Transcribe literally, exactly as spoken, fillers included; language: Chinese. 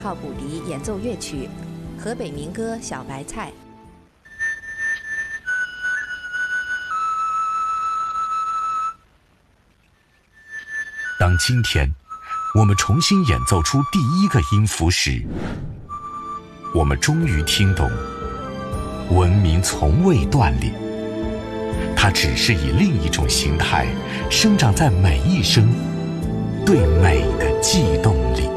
靠骨笛演奏乐曲，河北民歌《小白菜》。 当今天我们重新演奏出第一个音符时，我们终于听懂，文明从未断裂，它只是以另一种形态生长在每一声对美的悸动里。